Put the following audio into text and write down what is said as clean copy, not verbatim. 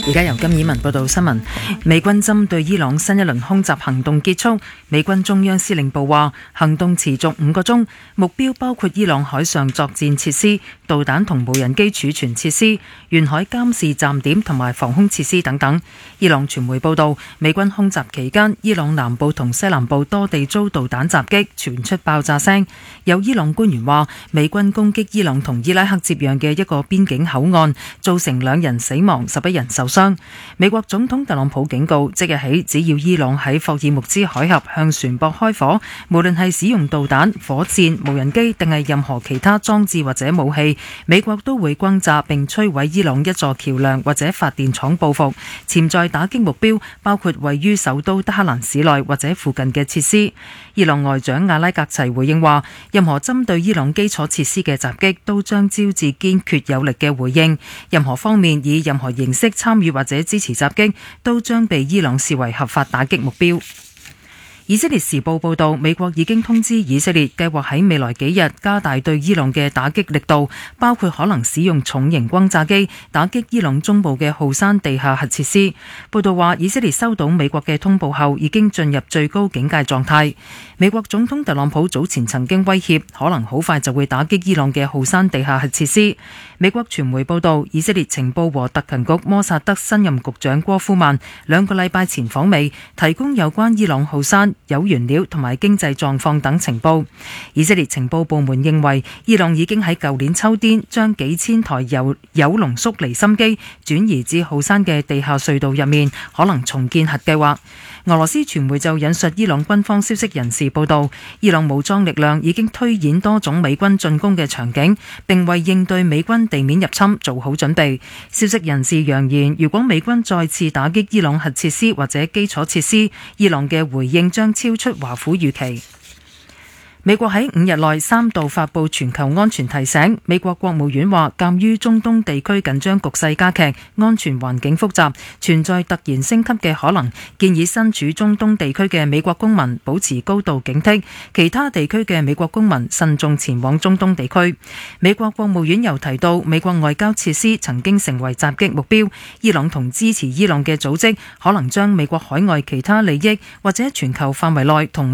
而家由金以文報道新聞。美軍針對伊朗新一輪空襲行動結束，美軍中央司令部話行動持續5個鐘，目標包括伊朗海上作戰設施、導彈同無人機儲存設施、沿海監視站點同埋防空設施等等。伊朗傳媒報道，美軍空襲期間，伊朗南部同西南部多地遭導彈襲擊，傳出爆炸聲。有伊朗官員話，美軍攻擊伊朗同伊拉克接壤嘅一個邊境口岸，造成2人死亡、11人受傷。美國總統特朗普警告，即日起只要伊朗喺霍爾木茲海峽向船舶開火，無論係使用導彈、火箭、無人機定係任何其他裝置或者武器，美國都會轟炸並摧毀伊朗一座橋樑或者發電廠報復。潛在打擊目標包括位於首都德黑蘭市內或者附近嘅設施。伊朗外長阿拉格齊回應話，任何針對伊朗基礎設施嘅襲擊都將招致堅決有力嘅回應，任何方面以任何形式參與或者支持襲擊都將被伊朗視為合法打擊目標。以色列時報報道，美國已經通知以色列計劃喺未來幾日加大對伊朗嘅打擊力度，包括可能使用重型轟炸機打擊伊朗中部嘅浩山地下核設施。報道話，以色列收到美國嘅通報後已經進入最高警戒狀態。美國總統特朗普早前曾經威脅可能好快就會打擊伊朗嘅浩山地下核設施。美國傳媒報道，以色列情報和特勤局摩薩德新任局長戈夫曼2個禮拜前訪美，提供有關伊朗浩山鈾原料同埋經濟狀況等情報。以色列情報部門認為，伊朗已經喺舊年秋天將幾千台鈾濃縮離心機轉移至浩山嘅地下隧道入面，可能重建核計劃。俄羅斯傳媒就引述伊朗軍方消息人士報道，伊朗武裝力量已經推演多種美軍進攻嘅場景，並為應對美軍地面入侵做好準備。消息人士揚言，如果美軍再次打擊伊朗核設施或者基礎設施，伊朗嘅回應將超出華府預期。美國喺5日內3度發布全球安全提醒。美國國務院話，鑑於中東地區緊張局勢加劇，安全環境複雜，存在突然升級嘅可能，建議身處中東地區嘅美國公民保持高度警惕，其他地區嘅美國公民慎重前往中東地區。美國國務院又提到，美國外交設施曾經成為襲擊目標，伊朗同支持伊朗嘅組織可能將美國海外其他利益或者全球範圍內同